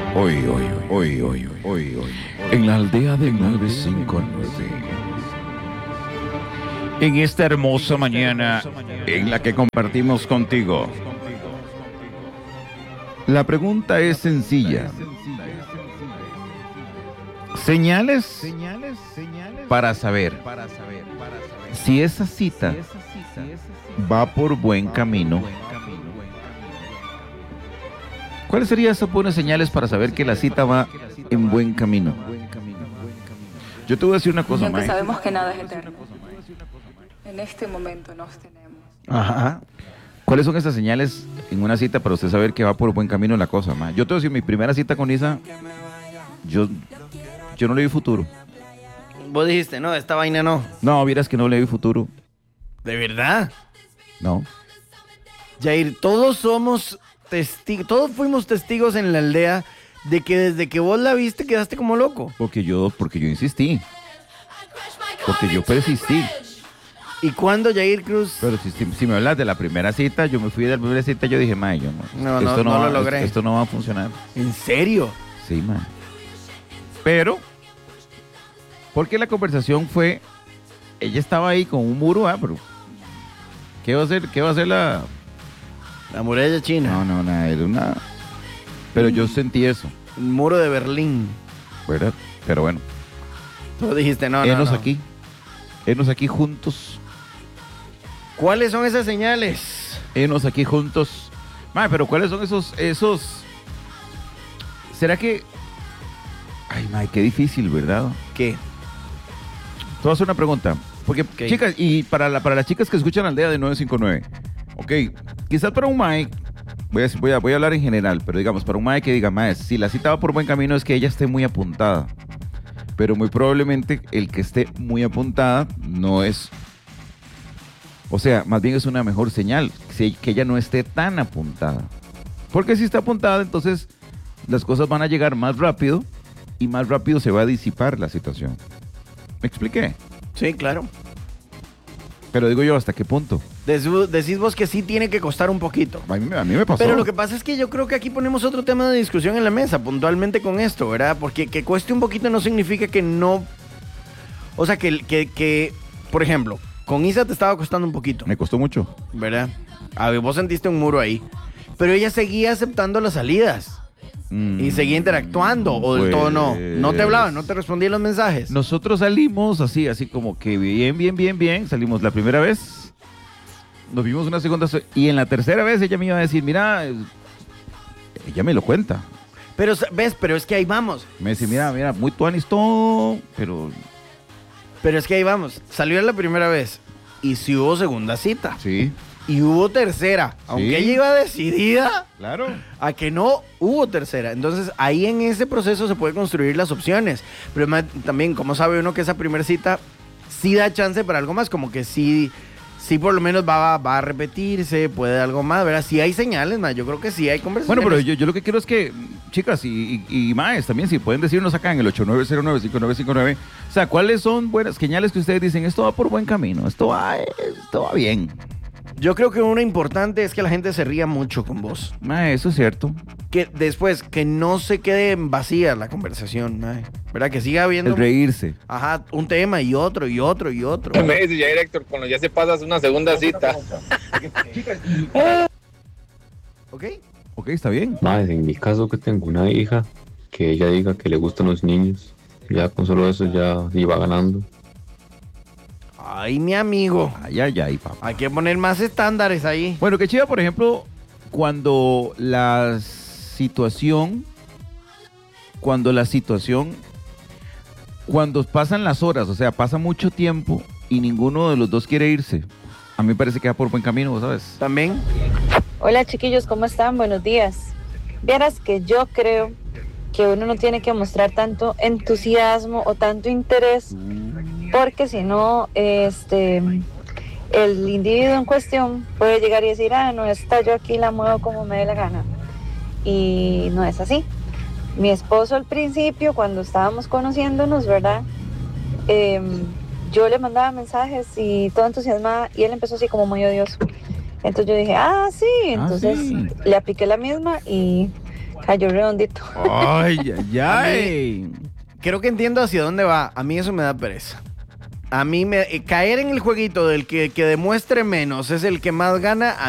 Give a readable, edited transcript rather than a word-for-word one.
Hoy, en la aldea de 959. En esta hermosa mañana en la que compartimos contigo. La pregunta es sencilla. Señales para saber si esa cita va por buen camino. ¿Cuáles serían esas buenas señales para saber que la cita va en buen camino? Yo te voy a decir una cosa, Aunque Mae. sabemos que nada es eterno. En este momento nos tenemos. Ajá. ¿Cuáles son esas señales en una cita para usted saber que va por buen camino la cosa, Mae? Yo te voy a decir, mi primera cita con Isa, yo no le vi futuro. Vos dijiste, no, esta vaina no. No, vieras que no le vi futuro. ¿De verdad? No. Jair, todos somos testigos, todos fuimos testigos en la aldea de que desde que vos la viste quedaste como loco. Porque yo insistí. Porque yo persistí. ¿Y cuándo, Jair Cruz? Pero si me hablas de la primera cita, yo me fui de la primera cita, yo dije, Mae, yo No esto lo va, logré. Esto no va a funcionar. ¿En serio? Sí, Mae. Pero, porque la conversación fue, ella estaba ahí con un muro, pero ¿qué va a hacer? ¿Qué va a hacer la...? La muralla china. No, nada, era una... Pero yo sentí eso, El muro de Berlín. ¿verdad? Pero bueno, Tú dijiste, no, enos no. aquí juntos, ¿Cuáles son esas señales? enos aquí juntos. Mae, pero ¿cuáles son esos? ¿Será que...? Ay, mae, qué difícil, ¿verdad? ¿Qué? Te voy a hacer una pregunta. Porque, Ok. chicas, y para las chicas que escuchan la aldea de 959, ok, quizás para un mae, voy a hablar en general, pero digamos, para un mae que diga, mae, si la cita va por buen camino es que ella esté muy apuntada. Pero muy probablemente el que esté muy apuntada no es... O sea, más bien es una mejor señal, que ella no esté tan apuntada. Porque si está apuntada, entonces las cosas van a llegar más rápido y más rápido se va a disipar la situación. ¿Me expliqué? Sí, claro. Pero digo yo, ¿hasta qué punto? Decís vos que sí tiene que costar un poquito. A mí me pasó. Pero lo que pasa es que yo creo que aquí ponemos otro tema de discusión en la mesa, puntualmente con esto, ¿verdad? Porque que cueste un poquito no significa que no... O sea, que por ejemplo, con Isa te estaba costando un poquito, Me costó mucho. ¿verdad? A ver, vos sentiste un muro ahí. Pero ella seguía aceptando las salidas. Y seguía interactuando, o del todo no. No te hablaba, no te respondía los mensajes. Nosotros salimos así como que bien. Salimos la primera vez. Nos vimos una segunda y en la tercera vez ella me iba a decir, mira, ella me lo cuenta. Pero, ¿ves? Pero es que ahí vamos. Me dice, mira, muy tuanis todo, pero Pero es que ahí vamos. Salió la primera vez. Y si hubo segunda cita. sí, Y hubo tercera. Aunque Sí. ella iba decidida claro. a que no hubo tercera. Entonces, ahí en ese proceso se puede construir las opciones. Pero también, ¿cómo sabe uno que esa primera cita sí da chance para algo más? Como que sí por lo menos va a repetirse, puede algo más, ¿verdad? Sí hay señales, más. Yo creo que sí hay conversaciones. Bueno, pero yo lo que quiero es que, chicas y maes también, si pueden decirnos acá en el 8909-5959, o sea, ¿cuáles son buenas señales que ustedes dicen, esto va por buen camino, esto va bien? Yo creo que una importante es que la gente se ría mucho con vos. Mae, eso es cierto. Que después, que no se quede vacía la conversación, mae. ¿Verdad? Que siga habiendo... El reírse. Ajá, un tema y otro y otro y otro. Me dice ya, Héctor, cuando ya se pasas una segunda cita. ¿Ok? Ok, está bien. Más en mi caso que tengo una hija, que ella diga que le gustan los niños, ya con solo eso ya iba ganando. Ay, mi amigo. Ay, papá. Hay que poner más estándares ahí. Bueno, qué chido, por ejemplo, cuando la situación, cuando pasan las horas, o sea, pasa mucho tiempo y ninguno de los dos quiere irse. A mí me parece que va por buen camino, ¿sabes? También. Hola chiquillos, ¿cómo están? Buenos días. Vieras que yo creo que uno no tiene que mostrar tanto entusiasmo o tanto interés, porque si no, el individuo en cuestión puede llegar y decir, no, esta yo aquí la muevo como me dé la gana. Y no es así. Mi esposo al principio, cuando estábamos conociéndonos, ¿verdad? Yo le mandaba mensajes y todo entusiasmada y él empezó así como muy odioso. Entonces yo dije, sí. Entonces sí. le apliqué la misma y Cayó redondito. Ay, ay, ay. Creo que entiendo hacia dónde va. A mí eso me da pereza. A mí caer en el jueguito del que demuestre menos es el que más gana.